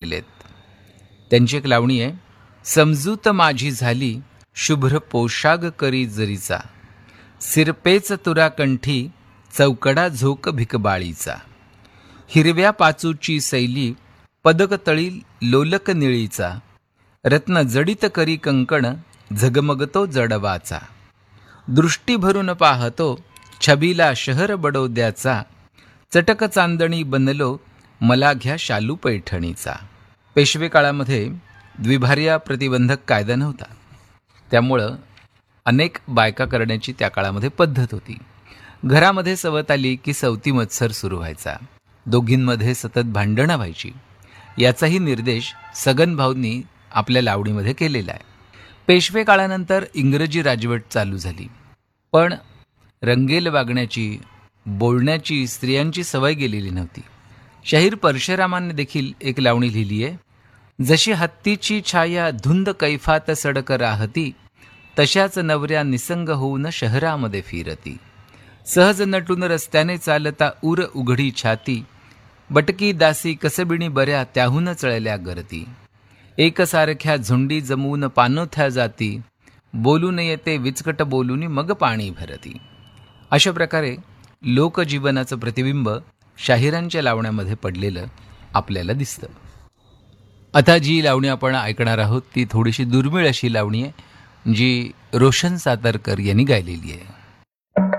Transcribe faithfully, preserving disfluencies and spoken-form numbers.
केलेत. त्यांची एक लावणी आहे. समजूत माझी झाली शुभ्र पोशाग करी जरीचा, सिरपेच तुरा कंठी चौकडा झोक भिकबाळीचा, हिरव्या पाचूची सैली पदक तळी लोलक निळीचा, रत्न जडित करी कंकण झगमगतो जडवाचा, दृष्टी भरून पाहतो छबीला शहर बडोद्याचा, चटक चांदणी बनलो मला घ्या शालू पैठणीचा. पेशवे काळामध्ये द्विभार्या प्रतिबंधक कायदा नव्हता, त्यामुळं अनेक बायका करण्याची त्या काळामध्ये पद्धत होती. घरामध्ये सवत आली की सवती मत्सर सुरू व्हायचा, दोघींमध्ये सतत भांडणं व्हायची. याचाही निर्देश सगन भाऊंनी आपल्या लावणीमध्ये केलेला आहे. पेशवे काळानंतर इंग्रजी राजवट चालू झाली, पण रंगेल वागण्याची, बोलण्याची स्त्रियांची सवय गेलेली नव्हती. शाहीर परशुरामांनी देखील एक लावणी लिहिली आहे. जशी हत्तीची छाया धुंद कैफात सडक राहती, तशाच नवऱ्या निसंग होऊन शहरामध्ये फिरती, सहज नटून रस्त्याने चालता उर उघडी छाती, बटकी दासी कसबिणी बऱ्या त्याहून चळल्या गरती, एकसारख्या झुंडी जमवून पाणोथ्या जाती, बोलून येते विचकट बोलून मग पाणी भरती. अशा प्रकारे लोकजीवनाचं प्रतिबिंब शाहिरांच्या लावण्यामध्ये पडलेलं आपल्याला दिसतं. आता जी लावणी आपण ऐकणार आहोत ती थोडीशी दुर्मिळ अशी लावणी आहे, जी रोशन सातारकर यांनी गायलेली आहे.